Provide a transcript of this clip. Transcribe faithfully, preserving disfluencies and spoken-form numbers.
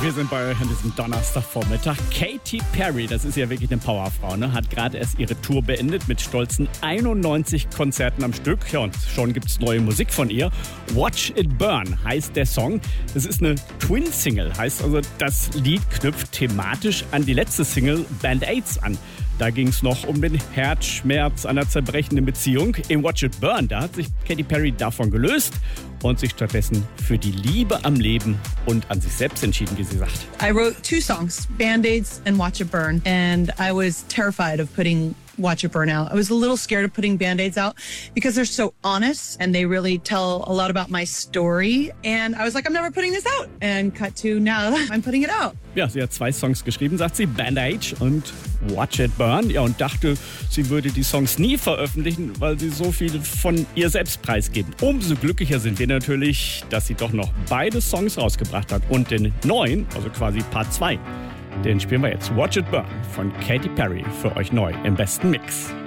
Wir sind bei euch an diesem Donnerstagvormittag. Katy Perry, das ist ja wirklich eine Powerfrau, ne? Hat gerade erst ihre Tour beendet mit stolzen einundneunzig Konzerten am Stück. Ja, und schon gibt's neue Musik von ihr. Watch It Burn heißt der Song. Das ist eine Twin-Single, heißt also, das Lied knüpft thematisch an die letzte Single Band-Aids an. Da ging es noch um den Herzschmerz einer zerbrechenden Beziehung. In Watch It Burn, da hat sich Katy Perry davon gelöst und sich stattdessen für die Liebe am Leben und an sich selbst entschieden, wie sie sagt. I wrote two songs, Band-Aids and Watch It Burn, and I was terrified of putting Watch It Burn out. I was a little scared of putting Band-Aids out because they're so honest and they really tell a lot about my story. And I was like, I'm never putting this out. And cut to now, I'm putting it out. Ja, sie hat zwei Songs geschrieben, sagt sie, Band-Aid und Watch It Burn. Ja, und dachte, sie würde die Songs nie veröffentlichen, weil sie so viel von ihr selbst preisgeben. Umso glücklicher sind wir natürlich, dass sie doch noch beide Songs rausgebracht hat und den neuen, also quasi Part zwei. Den spielen wir jetzt. Watch It Burn von Katy Perry für euch neu im besten Mix.